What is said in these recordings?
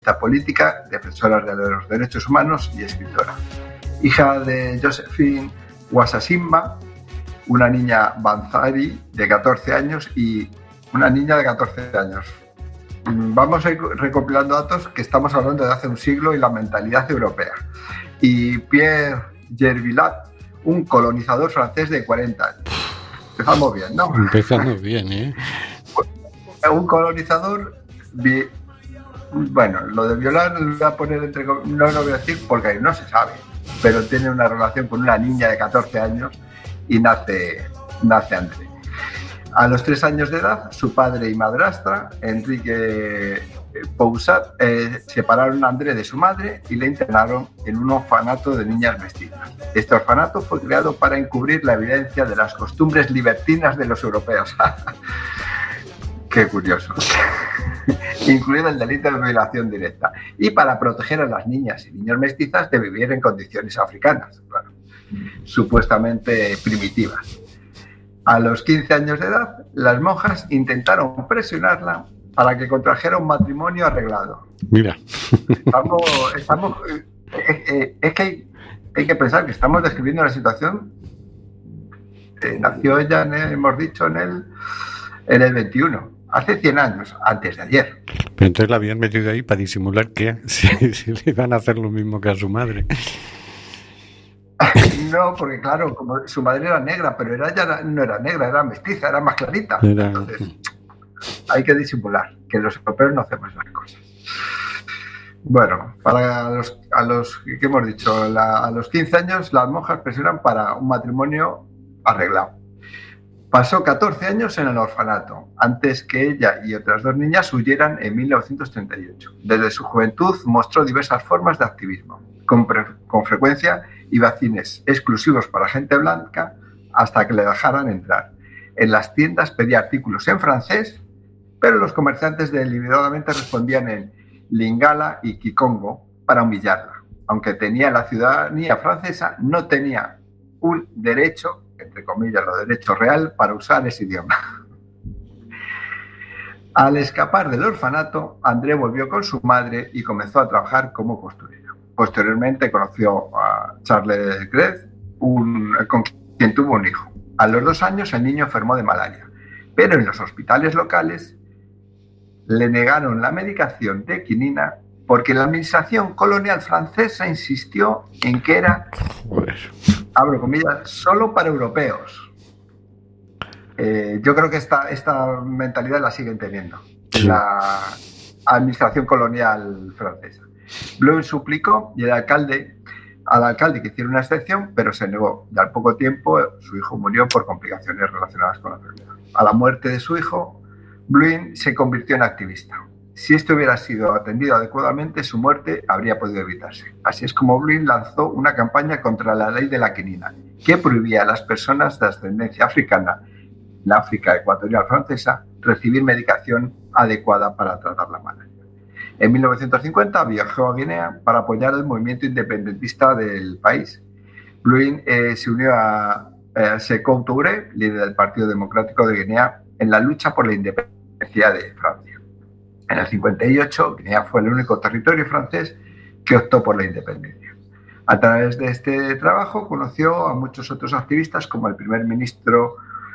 política, defensora de los derechos humanos y escritora. Hija de Josephine Wasasimba, una niña Banzari de 14 años y una niña de 14 años. Vamos a ir recopilando datos que estamos hablando de hace un siglo y la mentalidad europea. Y Pierre Gervillat, un colonizador francés de 40 años. Empezamos bien, ¿no? Empezamos bien, ¿eh? Un colonizador... Bueno, lo de violar lo voy a poner no lo voy a decir porque no se sabe, pero tiene una relación con una niña de 14 años y nace André. A los 3 años de edad, su padre y madrastra, Enrique Poussat, separaron a André de su madre y le internaron en un orfanato de niñas mestizas. Este orfanato fue creado para encubrir la evidencia de las costumbres libertinas de los europeos. Qué curioso. Incluido el delito de violación directa, y para proteger a las niñas y niños mestizas de vivir en condiciones africanas, claro, supuestamente primitivas. A los 15 años de edad, las monjas intentaron presionarla para que contrajera un matrimonio arreglado. Mira. Es que hay que pensar que estamos describiendo la situación. Nació ella, hemos dicho, en el 21. Hace 100 años, antes de ayer. Pero entonces la habían metido ahí para disimular que si le iban a hacer lo mismo que a su madre. No, porque claro, como su madre era negra, pero ella no era negra, era mestiza, era más clarita. Entonces, hay que disimular, que los europeos no hacemos las cosas. Bueno, para los que hemos dicho, a los 15 años las monjas presionan para un matrimonio arreglado. Pasó 14 años en el orfanato, antes que ella y otras 2 niñas huyeran en 1938. Desde su juventud mostró diversas formas de activismo. Con frecuencia iba a cines exclusivos para gente blanca hasta que le dejaran entrar. En las tiendas pedía artículos en francés, pero los comerciantes deliberadamente respondían en Lingala y Kikongo para humillarla. Aunque tenía la ciudadanía francesa, no tenía un derecho, entre comillas, lo derecho real para usar ese idioma. Al escapar del orfanato, André volvió con su madre y comenzó a trabajar como costurera. Posteriormente conoció a Charles Grez, con quien tuvo un hijo. A los 2 años el niño enfermó de malaria, pero en los hospitales locales le negaron la medicación de quinina porque la administración colonial francesa insistió en que era, abro comillas, solo para europeos. Yo creo que esta mentalidad la siguen teniendo la administración colonial francesa. Bluin suplicó y al alcalde que hiciera una excepción, pero se negó. Y al poco tiempo su hijo murió por complicaciones relacionadas con la enfermedad. A la muerte de su hijo, Bluin se convirtió en activista. Si esto hubiera sido atendido adecuadamente, su muerte habría podido evitarse. Así es como Bluin lanzó una campaña contra la ley de la quinina, que prohibía a las personas de ascendencia africana en la África ecuatorial francesa recibir medicación adecuada para tratar la malaria. En 1950 viajó a Guinea para apoyar el movimiento independentista del país. Bluin se unió a Sékou Touré, líder del Partido Democrático de Guinea, en la lucha por la independencia de Francia. En el 58, Guinea fue el único territorio francés que optó por la independencia. A través de este trabajo conoció a muchos otros activistas, como el primer ministro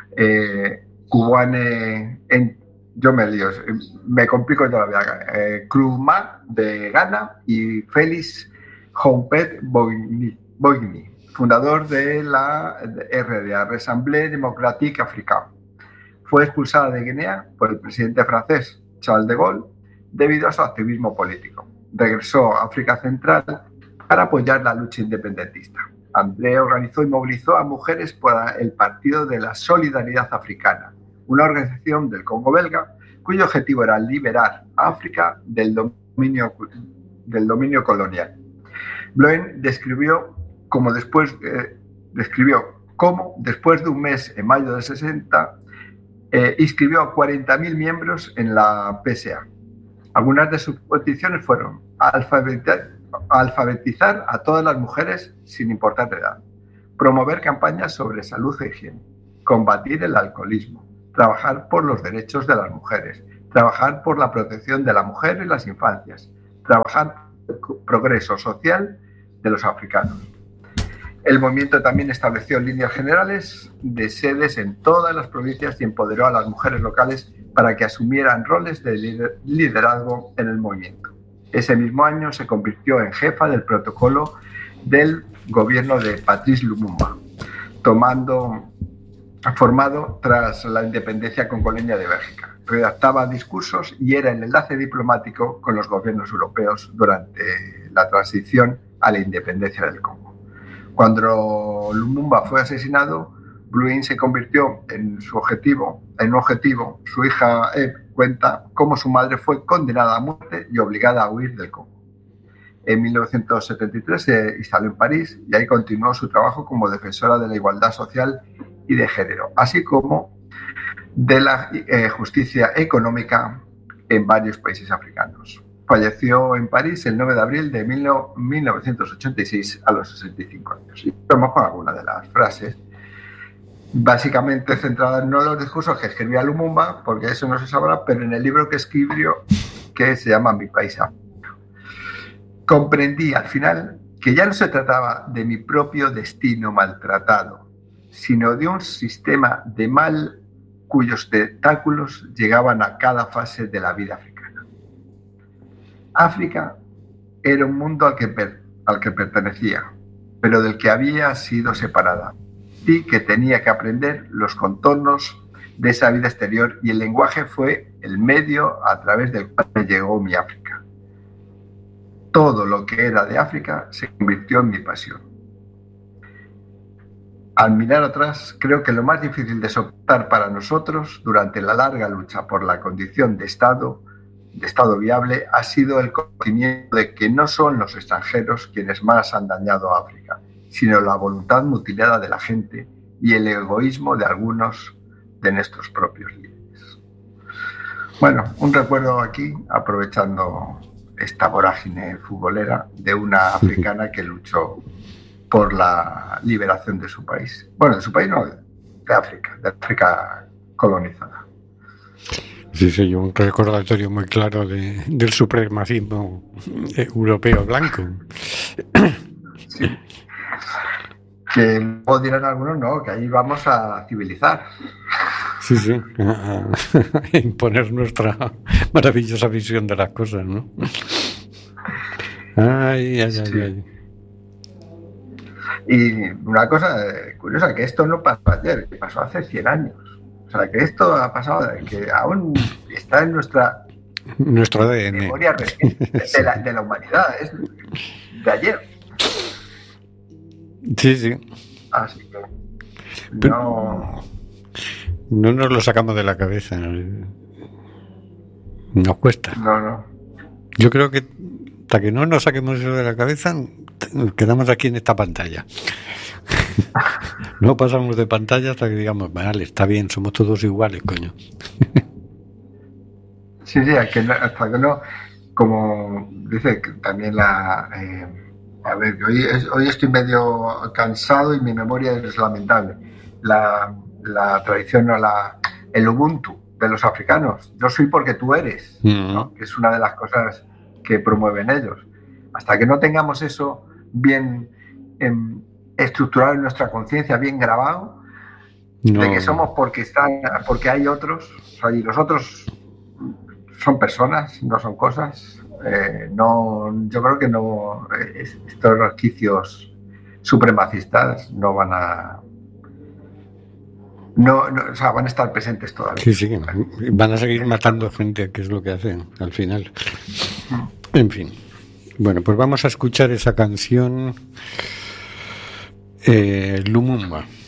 Kuwane, yo me complico todavía, Nkrumah de Ghana, y Félix Houphouët-Boigny, fundador de la RDA, Assemblée Démocratique Africaine. Fue expulsada de Guinea por el presidente francés Charles de Gaulle debido a su activismo político. Regresó a África Central para apoyar la lucha independentista. André organizó y movilizó a mujeres para el Partido de la Solidaridad Africana, una organización del Congo belga cuyo objetivo era liberar a África del dominio colonial. Bluin describió cómo después de un mes, en mayo del 60, inscribió a 40.000 miembros en la PSA. Algunas de sus peticiones fueron alfabetizar a todas las mujeres sin importar la edad, promover campañas sobre salud e higiene, combatir el alcoholismo, trabajar por los derechos de las mujeres, trabajar por la protección de la mujer y las infancias, trabajar por el progreso social de los africanos. El movimiento también estableció líneas generales de sedes en todas las provincias y empoderó a las mujeres locales para que asumieran roles de liderazgo en el movimiento. Ese mismo año se convirtió en jefa del protocolo del gobierno de Patrice Lumumba, formado tras la independencia congoleña de Bélgica. Redactaba discursos y era el enlace diplomático con los gobiernos europeos durante la transición a la independencia del Congo. Cuando Lumumba fue asesinado, Blouin se convirtió en un objetivo. Su hija Eve cuenta cómo su madre fue condenada a muerte y obligada a huir del Congo. En 1973 se instaló en París y ahí continuó su trabajo como defensora de la igualdad social y de género, así como de la justicia económica en varios países africanos. Falleció en París el 9 de abril de 1986 a los 65 años. Y vamos con algunas de las frases, básicamente centradas no en los discursos que escribía Lumumba, porque eso no se sabrá, pero en el libro que escribió, que se llama Mi País África. Comprendí al final que ya no se trataba de mi propio destino maltratado, sino de un sistema de mal cuyos tentáculos llegaban a cada fase de la vida africana. África era un mundo al que pertenecía, pero del que había sido separada, y que tenía que aprender los contornos de esa vida exterior, y el lenguaje fue el medio a través del cual me llegó mi África. Todo lo que era de África se convirtió en mi pasión. Al mirar atrás, creo que lo más difícil de soportar para nosotros durante la larga lucha por la condición de Estado viable ha sido el conocimiento de que no son los extranjeros quienes más han dañado a África, sino la voluntad mutilada de la gente y el egoísmo de algunos de nuestros propios líderes. Bueno, un recuerdo aquí, aprovechando esta vorágine futbolera, de una africana que luchó por la liberación de su país. Bueno, de su país no, de África colonizada. Sí, un recordatorio muy claro del supremacismo europeo blanco. Sí. Que luego dirán algunos, no, que ahí vamos a civilizar. Sí, a imponer nuestra maravillosa visión de las cosas, ¿no? Ay. Y una cosa curiosa, que esto no pasó ayer, que pasó hace 100 años. O sea, que esto ha pasado, que aún está en nuestro ADN. Memoria reciente de la humanidad, es de ayer. Sí. Así que no nos lo sacamos de la cabeza. Nos cuesta. No. Yo creo que hasta que no nos saquemos eso de la cabeza, nos quedamos aquí en esta pantalla. No pasamos de pantalla hasta que digamos, vale, está bien, somos todos iguales, coño. Sí, hasta que no, como dice también a ver, hoy estoy medio cansado y mi memoria es lamentable. La tradición, el Ubuntu de los africanos, yo soy porque tú eres, ¿no? Que es una de las cosas que promueven ellos. Hasta que no tengamos eso bien estructurado en nuestra conciencia, bien grabado, de que somos porque hay otros, o sea, y los otros son personas, no son cosas. Yo creo que no, estos resquicios supremacistas no van a o sea, van a estar presentes todavía. Sí, van a seguir matando gente, que es lo que hacen al final. En fin. Bueno, pues vamos a escuchar esa canción Lumumba.